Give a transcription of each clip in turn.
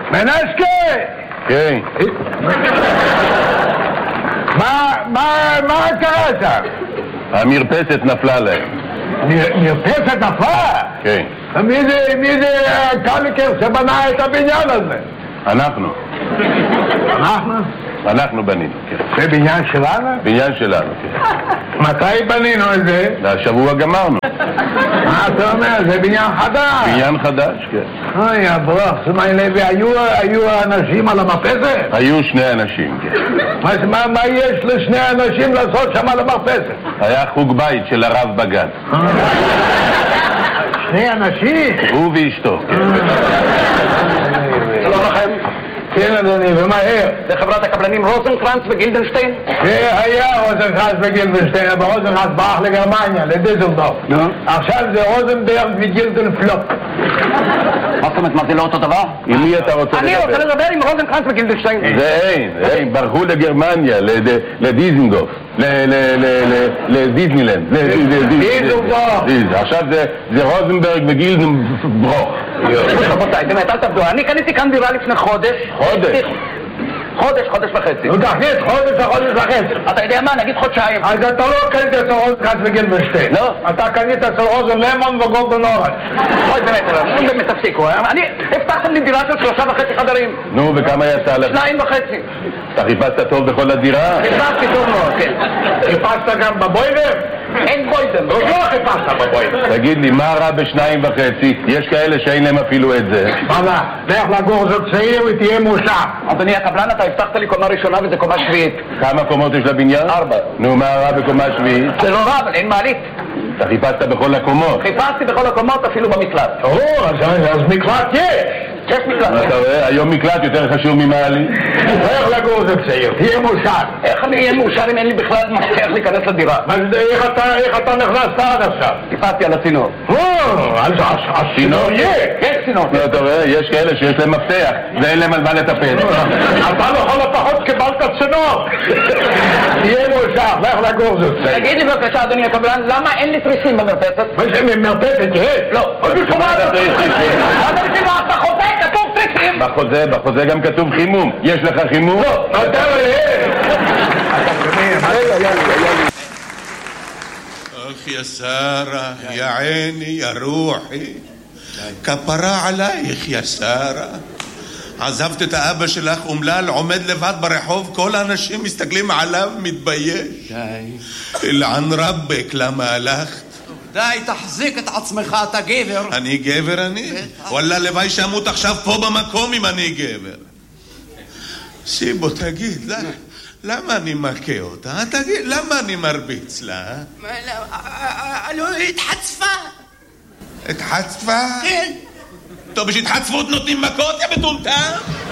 מנסקי! כן. מה קרה שם? המרפסת נפלה להם. מרפסת נפלה? כן. מי זה קליקר שבנה את הבניין הזה? אנחנו. אנחנו? אנחנו בנינו, כן. זה בניין שלנו? בניין שלנו, כן. מתי בנינו את זה? השבוע גמרנו. מה אתה אומר? זה בניין חדש. בניין חדש, כן. אוי, הברוך, סמי לוי, היו אנשים על המרפסת? היו 2 אנשים, כן. מה יש ל2 אנשים לעשות שם על המרפסת? היה חוג בית של הרב בגן. 2 אנשים? הוא ואשתו, כן. שלום לכם. כן, אדוני, ומהר. זה חברת הקבלנים רוזנקרנץ וגילדנשטיין? זה היה רוזנקרנץ וגילדנשטיין, אבל רוזנקרנץ ברח לגרמניה, לדיזלדורף. עכשיו זה רוזנברג וגילדנפלופ. מה זאת אומרת, מה זה לא אותו דבר? עם מי אתה רוצה לדבר? אני רוצה לדבר עם רוזנקרנץ וגילדנשטיין. זה אין, ברחו לגרמניה, לדיזנגוף, לדיסנילנד. דיזלדורף. עכשיו זה רוזנברג וגילדנברוך. רבותיי, באמת, אל תעבדו. אני קניתי כאן דירה לפני חודש. חודש וחצי. נו תכניס חודש וחצי. אתה יודע מה? נגיד חודשיים. אז אתה לא קנית אצל רוזנקרנץ וגילדנשטיין. לא. אתה קנית אצל רוזן למון וגולדן אורנג'. אוי, באמת תפסיקו. אני הבטחתם לי דירה של 3.5 חדרים. נו, וכמה יצא לך? 2.5. אתה חיפשת טוב בכל הדירה? חיפשתי טוב מאוד, כן. חיפשת גם בבוידר? אין בוידם. לא חיפשת בבוידר. תגיד לי, מה רע ב2.5? יש כאלה שאין להם אפילו את זה. מה? לך לגור זאת צעיר ותהיה מאושר. אדוני הקבלן, אתה הבטחת לי קומה ראשונה וזה קומה שביעית. כמה קומות יש לבניין? 4. נו, מה רע בקומה שביעית? זה לא רע, אבל אין מעלית. אתה חיפשת בכל הקומות. חיפשתי בכל הקומות, אפילו במקלט. אז מקלט יש. יש מקלט. אתה רואה? היום מקלט יותר חשוב ממעלית. לך לגור זאת צעיר, תהיה מאושר. איך אני אהיה מאושר אם אין לי בכלל מפתח להיכנס לדירה? איך אתה נכנסת עד עכשיו? טיפסתי על הצינור. אז הצינור יהיה. כן, צינור. אתה רואה? יש כאלה שיש להם מפתח ואין להם על מה לטפל. אתה לכל הפחות קיבלת צינור. תהיה מאושר, לך לגור זאת צעיר. תגיד לי בבקשה, אדוני הקבלן, למה אין לי תריסים במרפסת? מה זה מרפסת? יש? לא. כתוב תריסים. בחוזה גם כתוב חימום. יש לך חימום? לא. אתה אך יא שרה, יא עיני, יא רוחי, כפרה עלייך יא שרה. עזבת את האבא שלך אומלל, עומד לבד ברחוב, כל האנשים מסתכלים עליו, מתבייש. די. אלען רבק, למה הלכת? די, תחזיק את עצמך, אתה גבר. אני גבר אני? וואלה, לוואי שאמות עכשיו פה במקום אם אני גבר. סיבו, תגיד, למה אני מכה אותה? תגיד, למה אני מרביץ לה? לא, התחצפה. התחצפה? כן. טוב, בשהתחצפות נותנים מכות, יא מטומטם?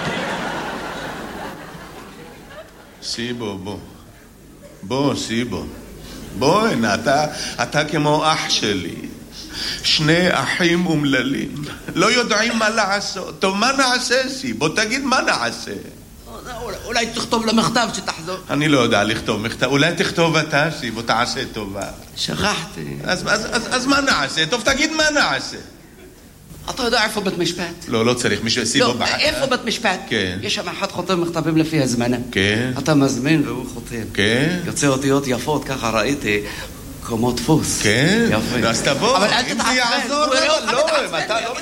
סיבו, בוא, סיבו. בוא הנה, אתה כמו אח שלי. 2 אחים אומללים. לא יודעים מה לעשות. טוב, מה נעשה, סיבו? תגיד מה נעשה. אולי תכתוב למכתב שתחזור. אני לא יודע לכתוב מכתב. אולי תכתוב אתה, סיבו, תעשה טובה. שכחתי. אז מה נעשה? טוב, תגיד מה נעשה. אתה יודע איפה בית משפט? לא צריך מישהו סיבו לא, בחר. איפה בית משפט? כן. יש שם אחד חותם מכתבים לפי הזמנה. כן. אתה מזמין והוא חותם. כן. יוצא אותיות יפות, ככה ראיתי. כמו דפוס. כן. יפה. אז תבוא. אבל אל אם תתעצבן. זה יעזור, לא, אתה לא...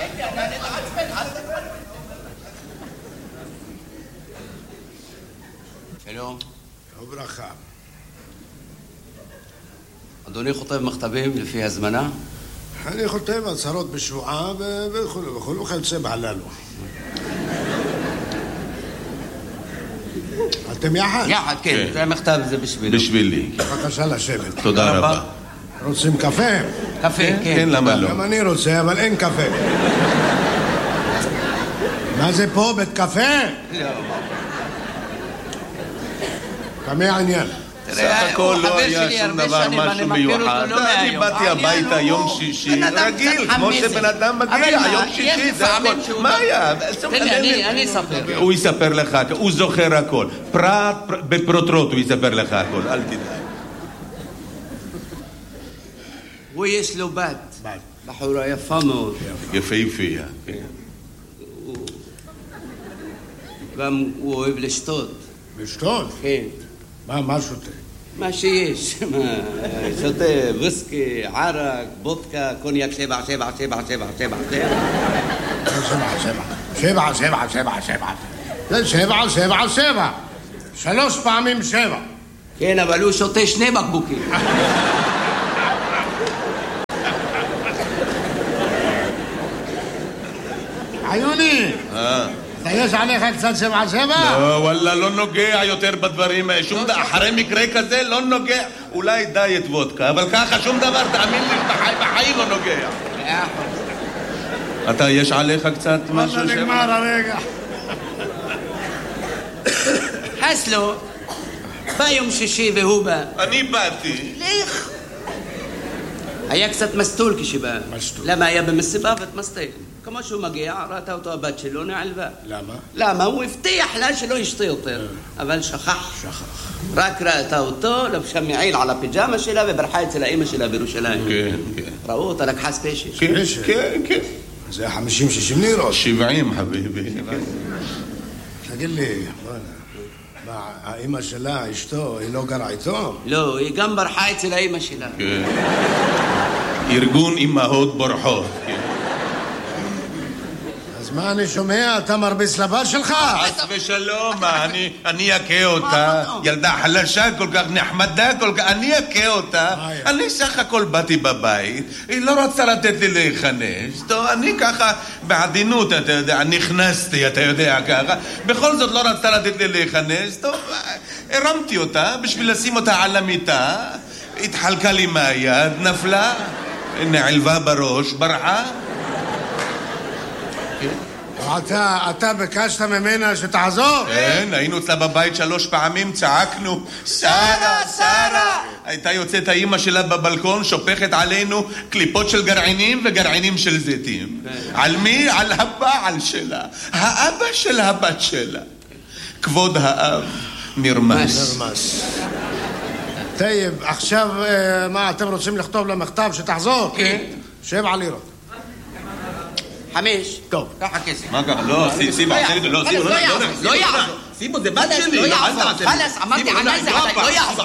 שלום. ברכה. אדוני חותם מכתבים לפי הזמנה? אני חותם הצהרות בשבועה וכו' וכיוצא בהללו. אתם יחד? יחד, כן. זה המכתב, זה בשבילי. בשבילי. בבקשה לשבת. תודה רבה. רוצים קפה? קפה, כן. כן, למה לא? גם אני רוצה, אבל אין קפה. מה זה פה? בית קפה? לא. כמה העניין? סך הכל לא היה שום דבר משהו מיוחד. אני באתי הביתה יום שישי, רגיל, כמו שבן אדם מגיע, יום שישי, זה הכל. מה היה? אני אספר. הוא יספר לך, הוא זוכר הכל. פרט בפרוטרוט הוא יספר לך הכל, אל תדאג. הוא יש לו בת. בחורה יפה מאוד. יפהפייה. גם הוא אוהב לשתות. לשתות? כן. מה שותה? מה שיש. שותה וויסקי, ערק, בודקה, קוניאק 7. 3 פעמים 7. כן, אבל הוא שותה 2 בקבוקים. עיוני, יש עליך קצת 7-7? לא, וואלה, לא נוגע יותר בדברים. אחרי מקרה כזה לא נוגע. אולי דיאט וודקה, אבל ככה שום דבר, תאמין לי, בחיים לא נוגע. אתה, יש עליך קצת משהו? נגמר הרגע. חסלו, בא יום שישי והוא בא. אני באתי. לך. היה קצת מסטול כשבא. למה היה במסיבה והתמסטל? כמו שהוא מגיע, ראתה אותו הבת שלו, נעלבה. למה? למה? הוא הבטיח לה שלא ישתה יותר. אבל שכח. רק ראתה אותו, לבשה מעיל על הפיג'מה שלה וברחה אצל האמא שלה בירושלים. כן, כן. ראו אותה, לקחה ספיישל. כן. זה 50-60 לירות. 70, חביבי. תגיד לי, האמא שלה, אשתו, היא לא גרה איתו? לא, היא גם ברחה אצל האמא שלה. כן. ארגון אמהות בורחות. אז מה אני שומע? אתה מרביץ לבת שלך? חס ושלום, אני אכה אותה. ילדה חלשה כל כך, נחמדה כל כך, אני אכה אותה. אני סך הכל באתי בבית, היא לא רצה לתת לי להיכנס. טוב, אני ככה בעדינות, אתה יודע, נכנסתי, אתה יודע ככה. בכל זאת לא רצתה לתת לי להיכנס. טוב, הרמתי אותה בשביל לשים אותה על המיטה. התחלקה לי מהיד, נפלה, נעלבה בראש, ברחה. אתה ביקשת ממנה שתעזור? כן, היינו אצלה בבית 3 פעמים, צעקנו שרה! הייתה יוצאת האמא שלה בבלקון, שופכת עלינו קליפות של גרעינים וגרעינים של זיתים. על מי? על הבעל שלה, האבא של הבת שלה. כבוד האב נרמס. טייב, עכשיו מה, אתם רוצים לכתוב לה מכתב שתחזור? כן. 7 לירות. 5. טוב. ככה כסף. מה ככה? לא, סיבו, לא יעזור. סיבו, זה בת שלי. לא יעזור. חלס, אמרתי עלי זה עלי.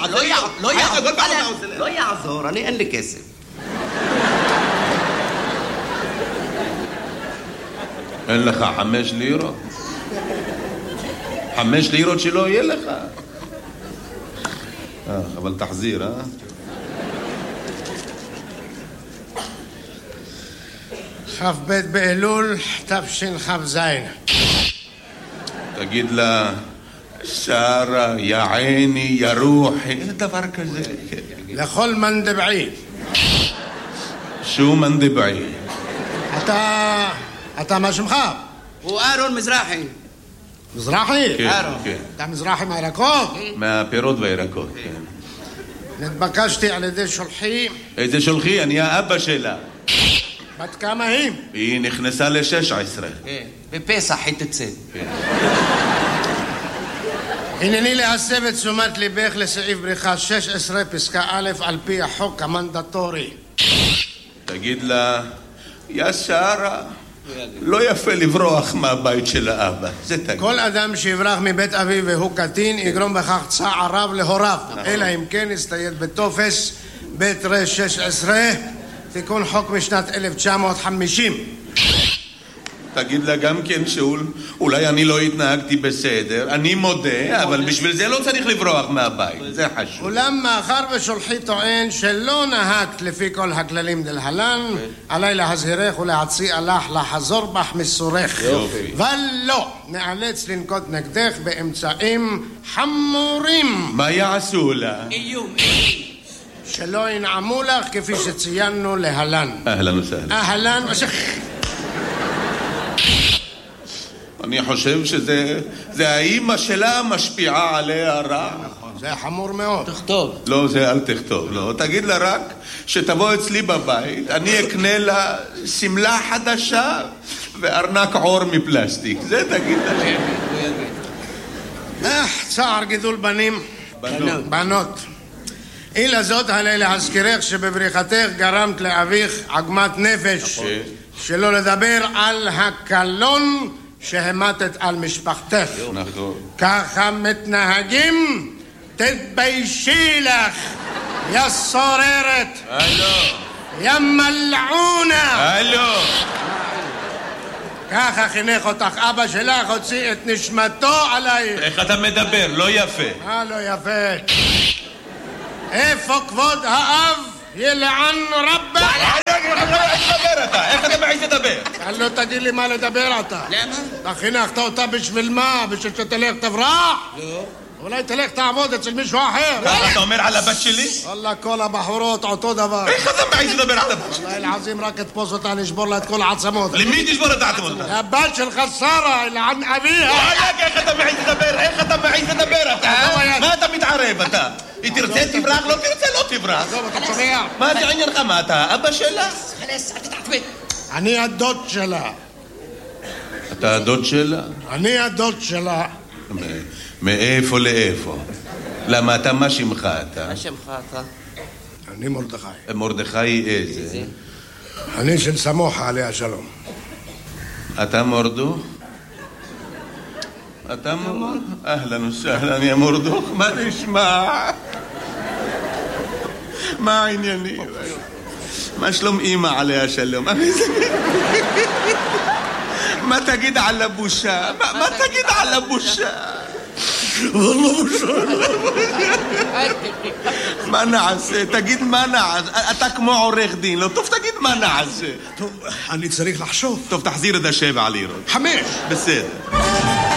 לא יעזור. אני אין לי כסף. אין לך 5 לירות? 5 לירות שלא יהיה לך. אבל תחזיר, כ"ב באלול תשכ"ז. תגיד לה, שרה, יא עיני, יא רוחי, איזה דבר כזה. לכל מנדבעי. שו מנדבעי? אתה מה שמך? הוא אהרון מזרחי. מזרחי? כן. אתה מזרחי מהירקות? מהפירות והירקות, כן. נתבקשתי על ידי שולחי. איזה שולחי? אני האבא שלה. בת כמה היא? היא נכנסה ל-16. כן, בפסח היא תצא. הנני להסב את תשומת ליבך לסעיף בריחה 16 פסקה א' על פי החוק המנדטורי. תגיד לה, יא שרה, לא יפה לברוח מהבית של האבא. זה תגיד. כל אדם שיברח מבית אביו והוא קטין יגרום בכך צער רב להוריו, אלא אם כן יסתייד בטופס בית רש 16 תיקון חוק משנת 1950. תגיד לה גם כן שאולי אני לא התנהגתי בסדר, אני מודה, אבל בשביל זה לא צריך לברוח מהבית, זה חשוב. אולם מאחר ושולחי טוען שלא נהגת לפי כל הכללים דלהלן, עליי להזהירך ולהציע לך לחזור בך מסורך. ולא, נאלץ לנקוט נגדך באמצעים חמורים. מה יעשו לה? איום. שלא ינעמו לך כפי שציינו להלן. אהלן וסהלן. אהלן אני חושב שזה האמא שלה משפיעה עליה רע. זה חמור מאוד. תכתוב. לא, זה אל תכתוב, לא. תגיד לה רק שתבוא אצלי בבית, אני אקנה לה סמלה חדשה וארנק עור מפלסטיק. זה תגיד לה. צער גידול בנים. בנות. אילה זאת עלי להזכירך שבבריחתך גרמת לאביך עגמת נפש. שלא לדבר על הקלון שהמטת על משפחתך. נכון. ככה מתנהגים? תתביישי לך, יא סוררת. הלו. יא מלעונה. הלו. ככה חינך אותך אבא שלך, הוציא את נשמתו עלייך. איך אתה מדבר? לא יפה. לא יפה. איפה כבוד האב? ילען רבה. איך אתה מעיז לדבר? לא תגיד לי מה לדבר אתה. למה? אתה חינכת אותה בשביל מה? בשביל שתלך תברח? לא. אולי תלך תעבוד אצל מישהו אחר. ככה אתה אומר על הבת שלי? וואלה, כל הבחורות אותו דבר. איך אתה מעיז לדבר על הבת שלי? וואלה, אלעזים, רק תפוס אותה, נשבור לה את כל העצמות. למי תשבור את העצמות? הבת שלך שרה, אלען אביה. וואלק, איך אתה מעיז לדבר? איך אתה מעיז לדבר אתה? מה אתה מתערב אתה? היא תרצה תברח, לא תרצה לא תברח. עזוב, אתה שומע? מה זה עניינך? מה אתה? אבא שלה? חלס, אל תתעצבן. אני הדוד שלה. אתה הדוד שלה? אני הדוד שלה. מאיפה לאיפה? למה אתה, מה שמך אתה? מה שמך אתה? אני מרדכי. מרדכי איזה? אני של סמוחה, עליה שלום. אתה מורדוך? אתה מורדוך? אהלן וסהלן יא מורדוך, מה נשמע? מה העניינים? מה שלום אמא עליה שלום? מה תגיד על הבושה? מה תגיד על הבושה? والله مش מה נעשה? תגיד מה נעשה? אתה כמו עורך דין, לא טוב תגיד מה נעשה. טוב, אני צריך לחשוב. טוב, תחזיר את 7 לירות. 5. בסדר.